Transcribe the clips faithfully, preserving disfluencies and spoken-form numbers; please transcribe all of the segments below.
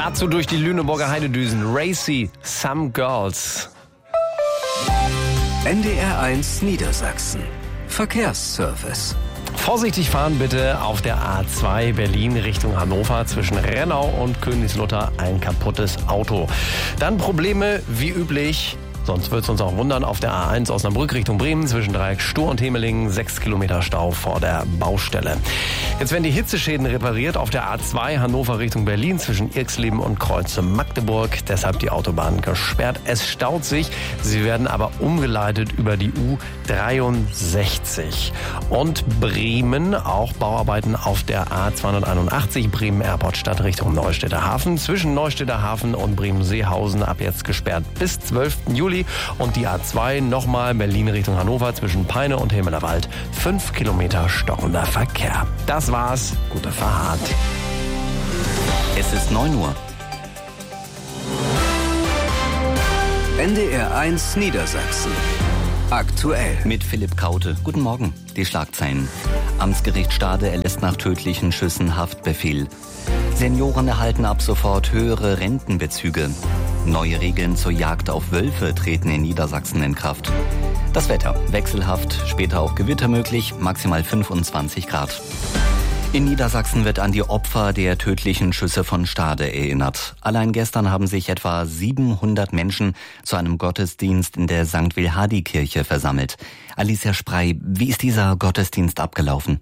Dazu durch die Lüneburger Heidedüsen. Racy, Some Girls. N D R eins Niedersachsen. Verkehrsservice. Vorsichtig fahren bitte auf der A zwei Berlin Richtung Hannover zwischen Rennau und Königslutter ein kaputtes Auto. Dann Probleme wie üblich. Sonst wird es uns auch wundern, auf der A eins Osnabrück Richtung Bremen zwischen Dreieck Stur und Hemelingen sechs Kilometer Stau vor der Baustelle. Jetzt werden die Hitzeschäden repariert auf der A zwei Hannover Richtung Berlin zwischen Irxleben und Kreuze Magdeburg. Deshalb die Autobahn gesperrt. Es staut sich. Sie werden aber umgeleitet über die U dreiundsechzig. Und Bremen, auch Bauarbeiten auf der A zweihunderteinundachtzig Bremen-Airport-Stadt Richtung Neustädter Hafen. Zwischen Neustädter Hafen und Bremen-Seehausen ab jetzt gesperrt bis zwölften Juli. Und die A zwei nochmal Berlin Richtung Hannover zwischen Peine und Hemelerwald. Fünf Kilometer stockender Verkehr. Das war's. Gute Fahrt. Es ist neun Uhr. N D R eins Niedersachsen. Aktuell. Mit Philipp Kaute. Guten Morgen. Die Schlagzeilen. Amtsgericht Stade erlässt nach tödlichen Schüssen Haftbefehl. Senioren erhalten ab sofort höhere Rentenbezüge. Neue Regeln zur Jagd auf Wölfe treten in Niedersachsen in Kraft. Das Wetter wechselhaft, später auch Gewitter möglich, maximal fünfundzwanzig Grad. In Niedersachsen wird an die Opfer der tödlichen Schüsse von Stade erinnert. Allein gestern haben sich etwa siebenhundert Menschen zu einem Gottesdienst in der Sankt Wilhardi-Kirche versammelt. Alicia Sprey, wie ist dieser Gottesdienst abgelaufen?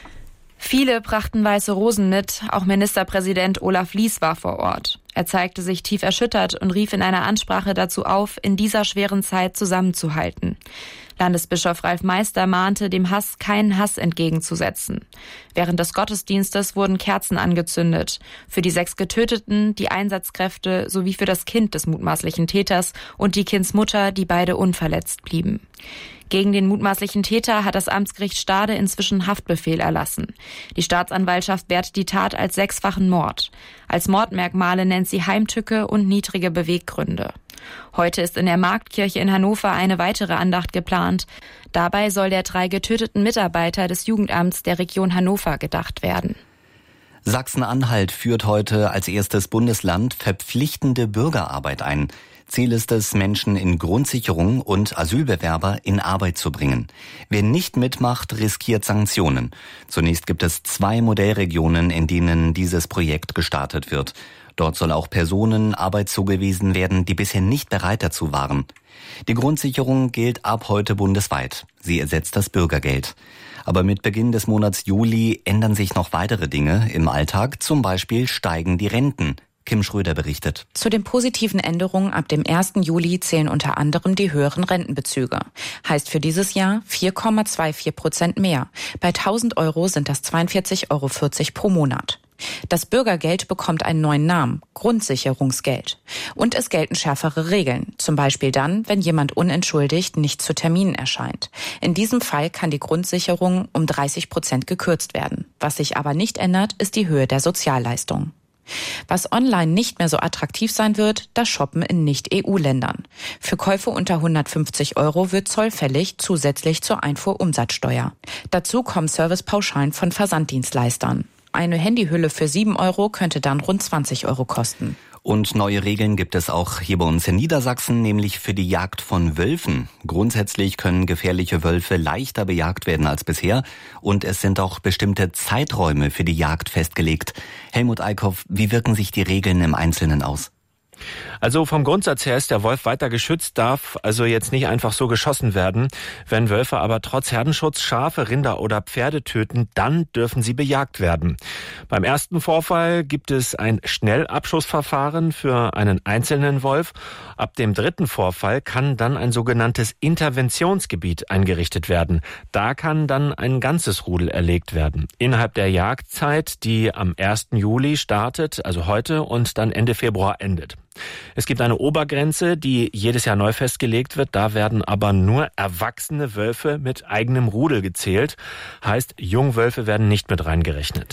Viele brachten weiße Rosen mit, auch Ministerpräsident Olaf Lies war vor Ort. Er zeigte sich tief erschüttert und rief in einer Ansprache dazu auf, in dieser schweren Zeit zusammenzuhalten. Landesbischof Ralf Meister mahnte, dem Hass keinen Hass entgegenzusetzen. Während des Gottesdienstes wurden Kerzen angezündet. Für die sechs Getöteten, die Einsatzkräfte sowie für das Kind des mutmaßlichen Täters und die Kindsmutter, die beide unverletzt blieben. Gegen den mutmaßlichen Täter hat das Amtsgericht Stade inzwischen Haftbefehl erlassen. Die Staatsanwaltschaft wertet die Tat als sechsfachen Mord. Als Mordmerkmale nennt sie Heimtücke und niedrige Beweggründe. Heute ist in der Marktkirche in Hannover eine weitere Andacht geplant. Dabei soll der drei getöteten Mitarbeiter des Jugendamts der Region Hannover gedacht werden. Sachsen-Anhalt führt heute als erstes Bundesland verpflichtende Bürgerarbeit ein. Ziel ist es, Menschen in Grundsicherung und Asylbewerber in Arbeit zu bringen. Wer nicht mitmacht, riskiert Sanktionen. Zunächst gibt es zwei Modellregionen, in denen dieses Projekt gestartet wird. Dort soll auch Personen Arbeit zugewiesen werden, die bisher nicht bereit dazu waren. Die Grundsicherung gilt ab heute bundesweit. Sie ersetzt das Bürgergeld. Aber mit Beginn des Monats Juli ändern sich noch weitere Dinge im Alltag. Zum Beispiel steigen die Renten. Kim Schröder berichtet. Zu den positiven Änderungen ab dem ersten Juli zählen unter anderem die höheren Rentenbezüge. Heißt für dieses Jahr vier Komma vierundzwanzig Prozent mehr. Bei tausend Euro sind das zweiundvierzig Euro vierzig pro Monat. Das Bürgergeld bekommt einen neuen Namen, Grundsicherungsgeld. Und es gelten schärfere Regeln, zum Beispiel dann, wenn jemand unentschuldigt nicht zu Terminen erscheint. In diesem Fall kann die Grundsicherung um dreißig Prozent gekürzt werden. Was sich aber nicht ändert, ist die Höhe der Sozialleistung. Was online nicht mehr so attraktiv sein wird, das Shoppen in Nicht-E U-Ländern. Für Käufe unter hundertfünfzig Euro wird Zoll fällig, zusätzlich zur Einfuhrumsatzsteuer. Dazu kommen Servicepauschalen von Versanddienstleistern. Eine Handyhülle für sieben Euro könnte dann rund zwanzig Euro kosten. Und neue Regeln gibt es auch hier bei uns in Niedersachsen, nämlich für die Jagd von Wölfen. Grundsätzlich können gefährliche Wölfe leichter bejagt werden als bisher. Und es sind auch bestimmte Zeiträume für die Jagd festgelegt. Helmut Eickhoff, wie wirken sich die Regeln im Einzelnen aus? Also vom Grundsatz her ist der Wolf weiter geschützt, darf also jetzt nicht einfach so geschossen werden. Wenn Wölfe aber trotz Herdenschutz Schafe, Rinder oder Pferde töten, dann dürfen sie bejagt werden. Beim ersten Vorfall gibt es ein Schnellabschussverfahren für einen einzelnen Wolf. Ab dem dritten Vorfall kann dann ein sogenanntes Interventionsgebiet eingerichtet werden. Da kann dann ein ganzes Rudel erlegt werden. Innerhalb der Jagdzeit, die am ersten Juli startet, also heute, und dann Ende Februar endet. Es gibt eine Obergrenze, die jedes Jahr neu festgelegt wird. Da werden aber nur erwachsene Wölfe mit eigenem Rudel gezählt. Heißt, Jungwölfe werden nicht mit reingerechnet.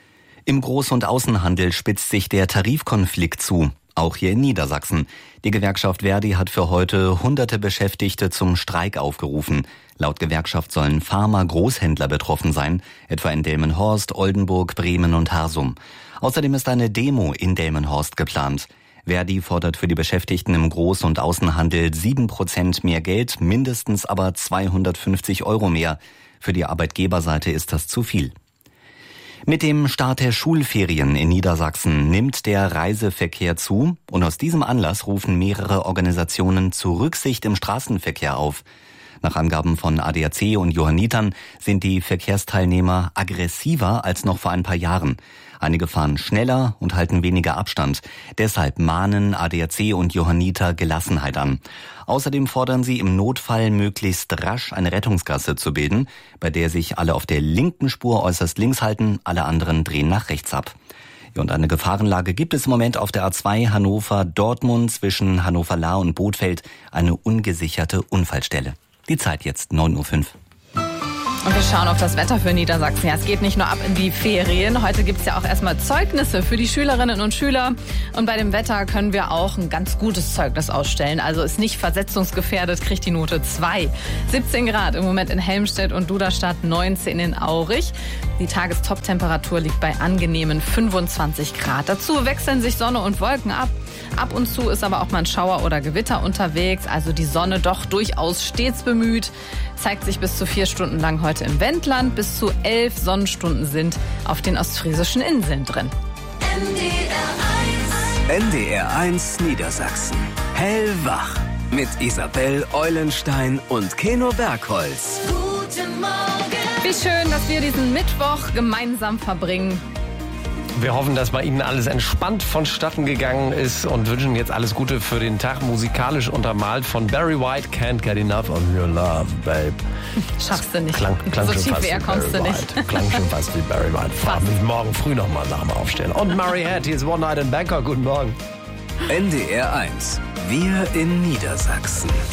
Im Groß- und Außenhandel spitzt sich der Tarifkonflikt zu. Auch hier in Niedersachsen. Die Gewerkschaft Verdi hat für heute hunderte Beschäftigte zum Streik aufgerufen. Laut Gewerkschaft sollen Pharma-Großhändler betroffen sein, etwa in Delmenhorst, Oldenburg, Bremen und Harsum. Außerdem ist eine Demo in Delmenhorst geplant. Verdi fordert für die Beschäftigten im Groß- und Außenhandel sieben Prozent mehr Geld, mindestens aber zweihundertfünfzig Euro mehr. Für die Arbeitgeberseite ist das zu viel. Mit dem Start der Schulferien in Niedersachsen nimmt der Reiseverkehr zu und aus diesem Anlass rufen mehrere Organisationen zur Rücksicht im Straßenverkehr auf. Nach Angaben von A D A C und Johannitern sind die Verkehrsteilnehmer aggressiver als noch vor ein paar Jahren. Einige fahren schneller und halten weniger Abstand. Deshalb mahnen A D A C und Johanniter Gelassenheit an. Außerdem fordern sie im Notfall möglichst rasch eine Rettungsgasse zu bilden, bei der sich alle auf der linken Spur äußerst links halten, alle anderen drehen nach rechts ab. Und eine Gefahrenlage gibt es im Moment auf der A zwei Hannover-Dortmund zwischen Hannover-Lahr und Bothfeld, eine ungesicherte Unfallstelle. Die Zeit jetzt neun Uhr fünf. Und wir schauen auf das Wetter für Niedersachsen. Ja, es geht nicht nur ab in die Ferien. Heute gibt es ja auch erstmal Zeugnisse für die Schülerinnen und Schüler. Und bei dem Wetter können wir auch ein ganz gutes Zeugnis ausstellen. Also ist nicht versetzungsgefährdet, kriegt die Note zwei. siebzehn Grad im Moment in Helmstedt und Duderstadt, neunzehn in Aurich. Die Tagestoptemperatur liegt bei angenehmen fünfundzwanzig Grad. Dazu wechseln sich Sonne und Wolken ab. Ab und zu ist aber auch mal ein Schauer oder Gewitter unterwegs. Also die Sonne doch durchaus stets bemüht. Zeigt sich bis zu vier Stunden lang heute im Wendland. Bis zu elf Sonnenstunden sind auf den ostfriesischen Inseln drin. N D R eins Niedersachsen. Hellwach. Mit Isabel Eulenstein und Keno Bergholz. Guten Morgen. Wie schön, dass wir diesen Mittwoch gemeinsam verbringen. Wir hoffen, dass bei Ihnen alles entspannt vonstatten gegangen ist und wünschen jetzt alles Gute für den Tag. Musikalisch untermalt von Barry White, Can't Get Enough of Your Love, Babe. Schaffst du nicht. Klang, klang so schon tief fast wie er kommst du nicht. White. Klang schon fast wie Barry White. Frag mich morgen früh nochmal nach dem Aufstehen. Und Murray Head, hier ist One Night in Bangkok. Guten Morgen. N D R eins. Wir in Niedersachsen.